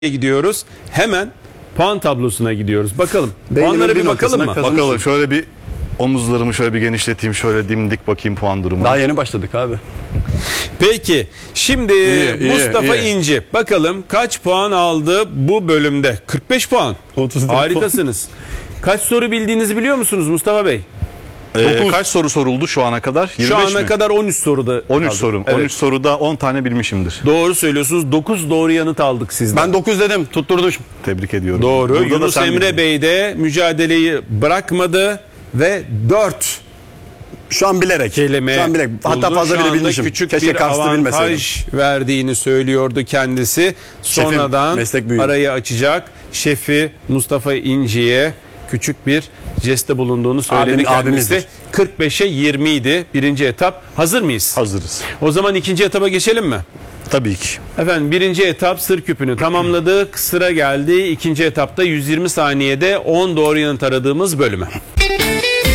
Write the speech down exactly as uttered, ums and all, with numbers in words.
gidiyoruz. Hemen puan tablosuna gidiyoruz. Bakalım. Beynimin Puanlara bir bir bakalım mı? noktasına Bakalım şöyle bir omuzlarımı şöyle bir genişleteyim, şöyle dimdik bakayım puan durumuna. Daha yeni başladık abi. Peki. Şimdi İyi, iyi, Mustafa iyi. İnci. Bakalım kaç puan aldı bu bölümde? kırk beş puan. otuz dört Harikasınız. Kaç soru bildiğinizi biliyor musunuz Mustafa Bey? Ee, kaç soru soruldu şu ana kadar? yirmi beş Şu ana mi? kadar on üç soruda on üç kaldı. sorum. Evet. on üç soruda on tane bilmişimdir. Doğru söylüyorsunuz. dokuz doğru yanıt aldık sizden. Ben dokuz dedim, tutturdum. Tebrik ediyorum. Doğru. Burada da Yunus sen Emre bildin. Bey de mücadeleyi bırakmadı ve dört Şu an bilerek. kelime Şu an bilerek. Hatta buldu. fazla Şu bile anda bilmişim. küçük Keşke bir kastı bilmeseydim. avantaj verdiğini söylüyordu kendisi. Sonradan meslek büyüğü. arayı açacak şefi Mustafa İnci'ye küçük bir jeste bulunduğunu söyledi Abim- kendisi. abimizdir. kırk beşe yirmi idi birinci etap. Hazır mıyız? Hazırız. O zaman ikinci etaba geçelim mi? Tabii ki. Efendim birinci etap sır küpünü tamamladık. Sıra geldi ikinci etapta yüz yirmi saniyede on doğru yanıt aradığımız bölüme.